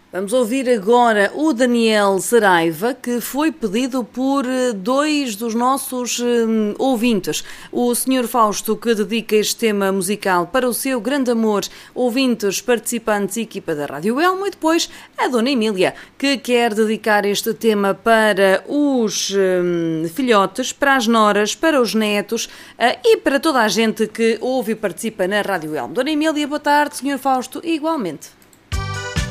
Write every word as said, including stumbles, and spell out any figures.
Vamos ouvir agora o Daniel Saraiva, que foi pedido por dois dos nossos um, ouvintes. O senhor Fausto, que dedica este tema musical para o seu grande amor, ouvintes, participantes e equipa da Rádio Elmo, e depois a Dona Emília, que quer dedicar este tema para os um, filhotes, para as noras, para os netos uh, e para toda a gente que ouve e participa na Rádio Elmo. Dona Emília, boa tarde, senhor Fausto, igualmente.